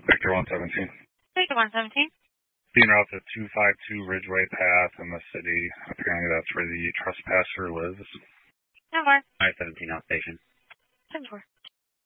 Victor 117. Victor 117. Being route to 252 Ridgeway Path in the city. Apparently that's where the trespasser lives. 10-4. 517 outstation. 10-4.